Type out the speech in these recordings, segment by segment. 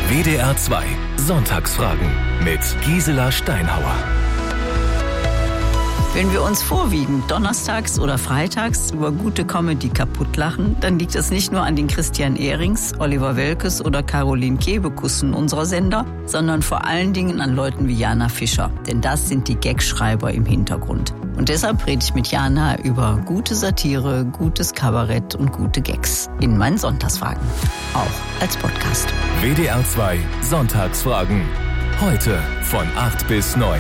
WDR 2 Sonntagsfragen mit Gisela Steinhauer. Wenn wir uns vorwiegend donnerstags oder freitags über gute Comedy kaputtlachen, dann liegt es nicht nur an den Christian Ehrings, Oliver Welkes oder Caroline Kebekus unserer Sender, sondern vor allen Dingen an Leuten wie Jana Fischer. Denn das sind die Gagschreiber im Hintergrund. Und deshalb rede ich mit Jana über gute Satire, gutes Kabarett und gute Gags in meinen Sonntagsfragen. Auch als Podcast. WDR 2 Sonntagsfragen. Heute von 8 bis 9.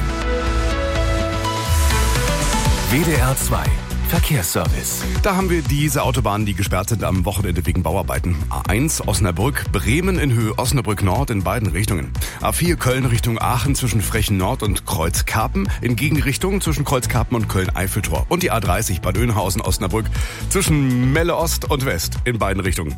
WDR 2 Verkehrsservice. Da haben wir diese Autobahnen, die gesperrt sind am Wochenende wegen Bauarbeiten. A1 Osnabrück, Bremen in Höhe Osnabrück Nord in beiden Richtungen. A4 Köln Richtung Aachen zwischen Frechen Nord und Kreuzkarpen. In Gegenrichtung zwischen Kreuzkarpen und Köln-Eiffeltor. Und die A30 Bad Oeynhausen Osnabrück zwischen Melle Ost und West in beiden Richtungen.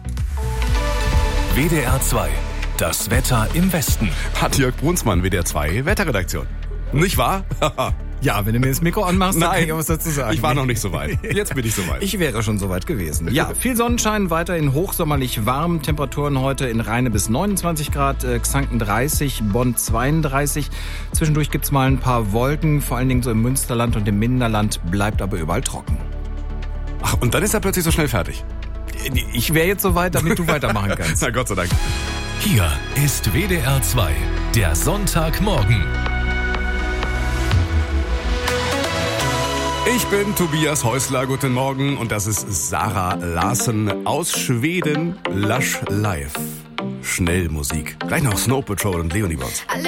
WDR 2 Das Wetter im Westen. Hat Jörg Brunsmann, WDR 2 Wetterredaktion. Nicht wahr? Ja, wenn du mir das Mikro anmachst, dann kann ich auch was dazu sagen. Ich war noch nicht so weit. Jetzt bin ich so weit. Ich wäre schon so weit gewesen. Ja, viel Sonnenschein, weiterhin hochsommerlich warm. Temperaturen heute in Rheine bis 29 Grad, Xanten 30, Bonn 32. Zwischendurch gibt's mal ein paar Wolken, vor allen Dingen so im Münsterland und im Minderland, bleibt aber überall trocken. Ach, und dann ist er plötzlich so schnell fertig. Ich wäre jetzt so weit, damit du weitermachen kannst. Na Gott sei Dank. Hier ist WDR 2, der Sonntagmorgen. Ich bin Tobias Häusler, guten Morgen, und das ist Sarah Larsen aus Schweden, Lush Life. Schnellmusik. Gleich noch Snow Patrol und Leonie Bones.